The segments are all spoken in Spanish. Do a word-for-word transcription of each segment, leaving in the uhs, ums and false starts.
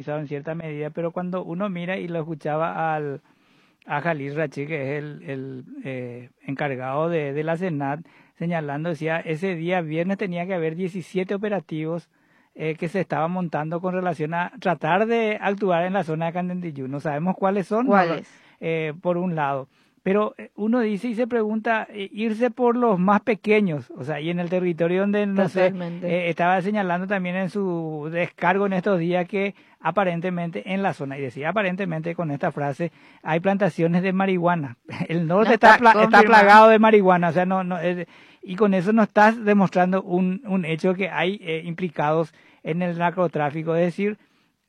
autorizado en cierta medida, pero cuando uno mira y lo escuchaba al a Jalil Rachid, que es el, el eh, encargado de, de la Senat, señalando, decía, ese día viernes tenía que haber diecisiete operativos eh, que se estaban montando con relación a tratar de actuar en la zona de Candendillú. No sabemos cuáles son, no, ¿Cuáles? eh, por un lado. Pero eh, uno dice y se pregunta, eh, irse por los más pequeños, o sea, y en el territorio donde, no sé, Totalmente. eh, estaba señalando también en su descargo en estos días que aparentemente en la zona, y decía aparentemente con esta frase, hay plantaciones de marihuana. El No norte está, está pla- está confirmado. plagado de marihuana, o sea, no, no, eh, y con eso no estás demostrando un, un hecho que hay eh, implicados en el narcotráfico, es decir,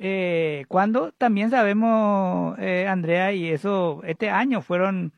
eh, cuando también sabemos, eh, Andrea, y eso, este año fueron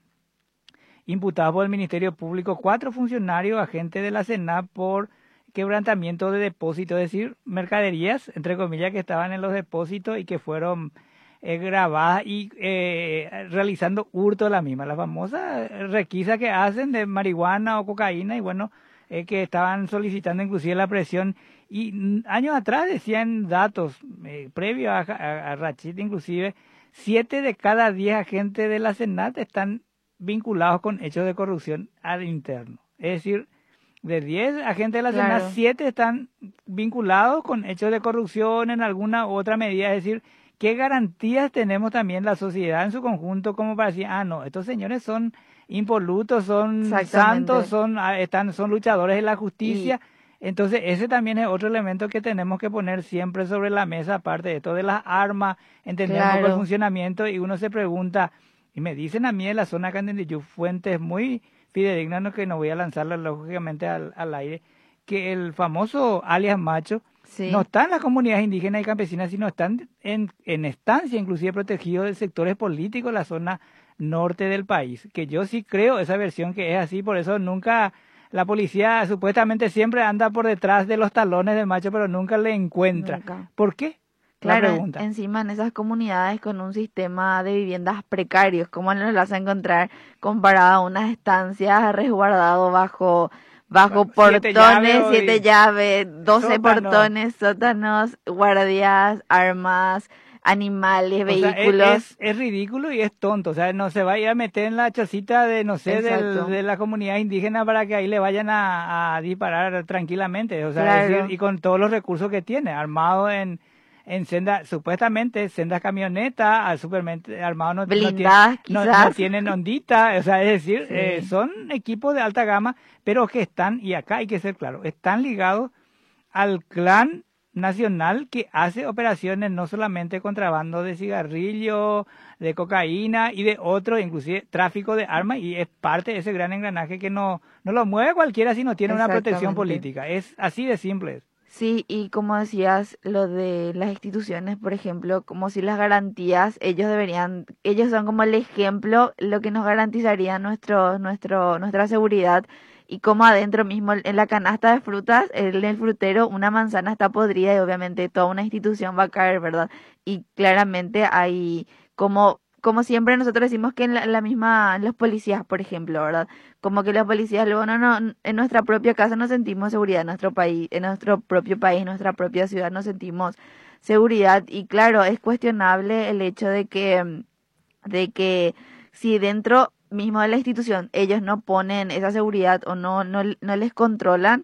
imputados por el Ministerio Público cuatro funcionarios agentes de la Senat por quebrantamiento de depósitos, es decir, mercaderías, entre comillas, que estaban en los depósitos y que fueron eh, grabadas y eh, realizando hurto de la misma, la famosa requisa que hacen de marihuana o cocaína y bueno, eh, que estaban solicitando inclusive la presión y mm, años atrás decían datos eh, previos a, a, a Rachid inclusive, siete de cada diez agentes de la Senat están vinculados con hechos de corrupción al interno. Es decir, de diez agentes de la Senat, Claro. siete están vinculados con hechos de corrupción en alguna u otra medida. Es decir, ¿qué garantías tenemos también la sociedad en su conjunto como para decir, ah, no, estos señores son impolutos, son santos, Exactamente. son, ah, están, son luchadores de la Y justicia? Entonces, ese también es otro elemento que tenemos que poner siempre sobre la mesa, aparte de esto de las armas, entender un poco el claro. funcionamiento y uno se pregunta, y me dicen a mí en la zona Candendillú fuentes muy fidedignas, no, que no voy a lanzarla lógicamente al, al aire, que el famoso alias Macho no Sí. está en las comunidades indígenas y campesinas, sino están en, en estancia, inclusive protegidos de sectores políticos de la zona norte del país. Que yo sí creo esa versión que es así, por eso nunca la policía supuestamente siempre anda por detrás de los talones del Macho, pero nunca le encuentra. Nunca. ¿Por qué? La Claro, en- pregunta. encima en esas comunidades con un sistema de viviendas precarios, ¿cómo nos las vas a encontrar comparado a unas estancias resguardado bajo, bajo Siete llaves portones, o siete llaves, doce sótano. portones, sótanos, guardias, armas, animales, O sea, es, vehículos? es, es ridículo y es tonto. O sea, no se vaya a meter en la chocita de, no sé, del, Exacto. de la comunidad indígena para que ahí le vayan a, a disparar tranquilamente. O sea, es decir, Claro. y con todos los recursos que tiene, armado en, en sendas, supuestamente sendas camionetas, al supermente armado no, no, tiene, Blindadas no, no quizás. tienen ondita. O sea, es decir, eh, Sí, son equipos de alta gama, pero que están, y acá hay que ser claro, están ligados al clan nacional que hace operaciones no solamente contrabando de cigarrillo, de cocaína y de otro, inclusive tráfico de armas, y es parte de ese gran engranaje que no, no lo mueve cualquiera si no tiene una protección exactamente. política. Es así de simple. Sí, y como decías, lo de las instituciones, por ejemplo, como si las garantías, ellos deberían, ellos son como el ejemplo, lo que nos garantizaría nuestro, nuestro, nuestra seguridad, y como adentro mismo, en la canasta de frutas, en el frutero, una manzana está podrida y obviamente toda una institución va a caer, ¿verdad? Y claramente hay, como, como siempre nosotros decimos que en la, la misma, los policías, por ejemplo, ¿verdad? Como que los policías luego no, no, en nuestra propia casa no sentimos seguridad, en nuestro país, en nuestro propio país, en nuestra propia ciudad no sentimos seguridad. Y claro, es cuestionable el hecho de que, de que si dentro mismo de la institución ellos no ponen esa seguridad o no, no, no les controlan,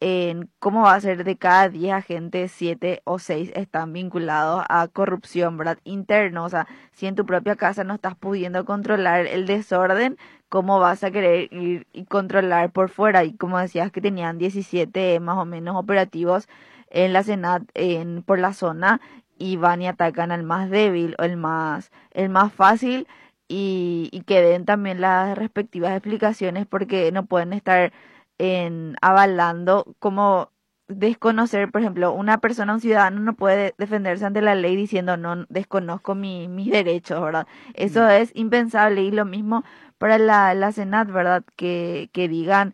en cómo va a ser de cada diez agentes, siete o seis están vinculados a corrupción, ¿verdad? Interno, o sea, si en tu propia casa no estás pudiendo controlar el desorden, ¿cómo vas a querer ir y controlar por fuera? Y como decías que tenían diecisiete más o menos operativos en la Senat, en, por la zona, y van y atacan al más débil o el más, el más fácil, y, y que den también las respectivas explicaciones porque no pueden estar en avalando como desconocer, por ejemplo, una persona, un ciudadano no puede defenderse ante la ley diciendo no desconozco mi, mis derechos, ¿verdad? Eso No. es impensable y lo mismo para la, la Senat, ¿verdad? Que, que digan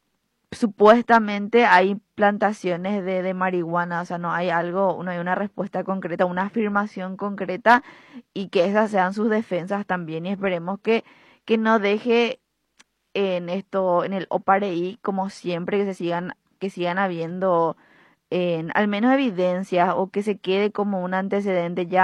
supuestamente hay plantaciones de, de marihuana, o sea, no hay algo, no hay una respuesta concreta, una afirmación concreta y que esas sean sus defensas también y esperemos que, que no deje en esto, en el OPAREI, como siempre, que se sigan, que sigan habiendo en, al menos evidencias o que se quede como un antecedente ya